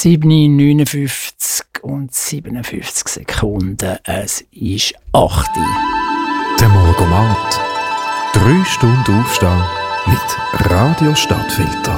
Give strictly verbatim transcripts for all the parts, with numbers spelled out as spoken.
sieben Uhr neunundfünfzig und siebenundfünfzig Sekunden. Es ist acht Uhr. Der Morgomat. Drei Stunden Aufstehen mit Radio Stadtfilter.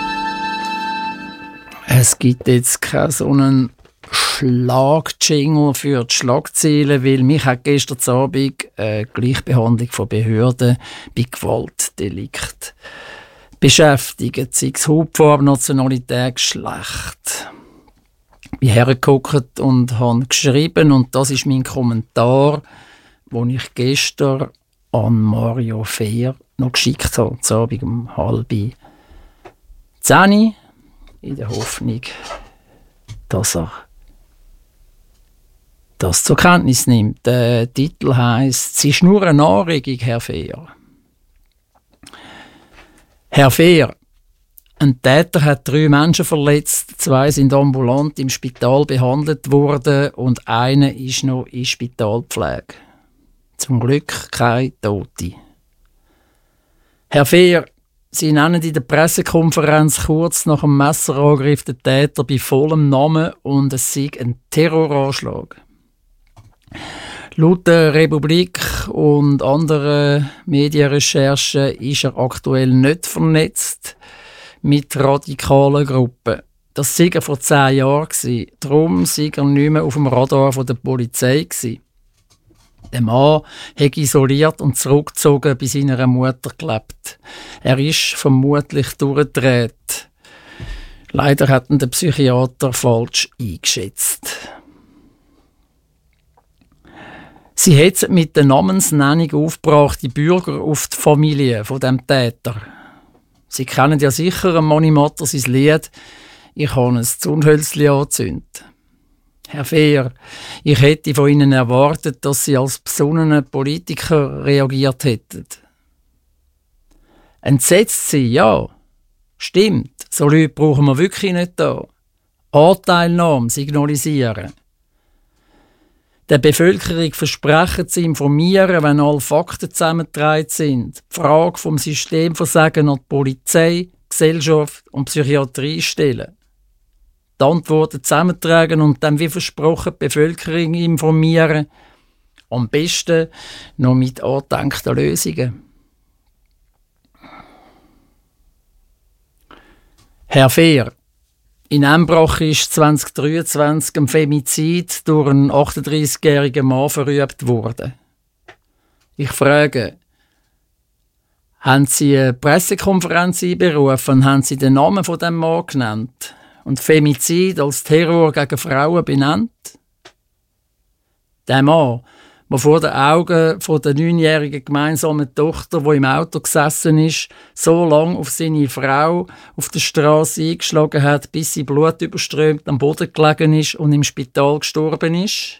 Es gibt jetzt keinen so einen Schlag-Jingle für die Schlagzeilen, weil mich hat gestern Abend äh, Gleichbehandlung von Behörden bei Gewaltdelikten beschäftigt, sei es Hautfarbe, Nationalität, Geschlecht. Ich bin hergeguckt und habe geschrieben, und das ist mein Kommentar, den ich gestern an Mario Fehr noch geschickt habe, am Abend um halb zehn, in der Hoffnung, dass er das zur Kenntnis nimmt. Der Titel heisst: «Es ist nur eine Anregung, Herr Fehr.» Herr Fehr, ein Täter hat drei Menschen verletzt, zwei sind ambulant im Spital behandelt worden und einer ist noch in Spitalpflege. Zum Glück keine Tote. Herr Fehr, Sie nennen in der Pressekonferenz kurz nach dem Messerangriff den Täter bei vollem Namen und es sei ein Terroranschlag. Laut der Republik und anderen Medienrecherchen ist er aktuell nicht vernetzt mit radikalen Gruppen. Das war er vor zehn Jahren. Darum war er nicht mehr auf dem Radar der Polizei. Der Mann hat isoliert und zurückgezogen bei seiner Mutter gelebt. Er ist vermutlich durchgedreht. Leider hat ihn der Psychiater falsch eingeschätzt. Sie hetzen mit der Namensnennung aufgebrachte Bürger auf die Familie von dem Täter. Sie kennen ja sicher Mani Matter sein Lied «Ich habe ein Zündhölzli angezündet». Herr Fehr, ich hätte von Ihnen erwartet, dass Sie als besonnener Politiker reagiert hätten. Entsetzt Sie, ja. Stimmt, so Leute brauchen wir wirklich nicht da. Anteilnahme signalisieren. Der Bevölkerung versprechen zu informieren, wenn alle Fakten zusammengetragen sind. Die Frage vom Systemversagen an die Polizei, Gesellschaft und Psychiatrie stellen. Die Antworten zusammentragen und dann wie versprochen die Bevölkerung informieren. Am besten noch mit angedenkten Lösungen. Herr Fehr, in Embrach ist zwanzig dreiundzwanzig ein Femizid durch einen achtunddreißigjährigen Mann verübt worden. Ich frage, haben Sie eine Pressekonferenz einberufen und haben Sie den Namen von dem Mann genannt und Femizid als Terror gegen Frauen benannt? Der Mann, der vor den Augen von der neunjährigen gemeinsamen Tochter, die im Auto gesessen ist, so lange auf seine Frau auf der Straße eingeschlagen hat, bis sie blutüberströmt am Boden gelegen ist und im Spital gestorben ist?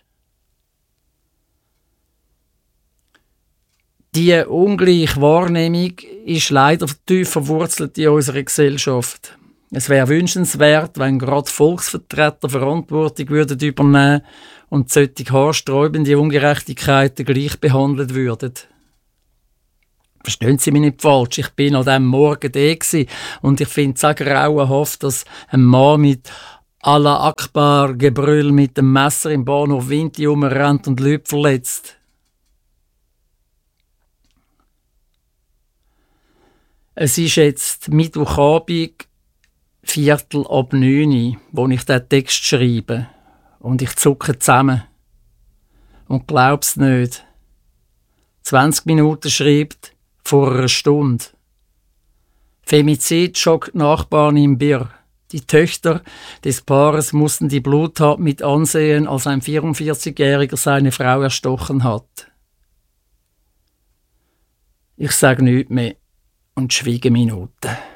Diese ungleiche Wahrnehmung ist leider tief verwurzelt in unserer Gesellschaft. Es wäre wünschenswert, wenn gerade Volksvertreter Verantwortung würden übernehmen und solche haarsträubende Ungerechtigkeiten gleich behandelt würden. Verstehen Sie mich nicht falsch, ich bin an diesem Morgen da und ich finde es auch grauenhaft, dass ein Mann mit Allah Akbar Gebrüll mit dem Messer im Bahnhof Winti herumrennt und Leute verletzt. Es ist jetzt Mittwochabend, Viertel ab neun, wo ich diesen Text schreibe. Und ich zucke zusammen. Und glaub's nicht. zwanzig Minuten schreibt, vor einer Stunde. Femizid schockt Nachbarn im Bir. Die Töchter des Paares mussten die Bluttat mit ansehen, als ein vierundvierzigjähriger seine Frau erstochen hat. Ich sage nichts mehr und schwiege Minuten.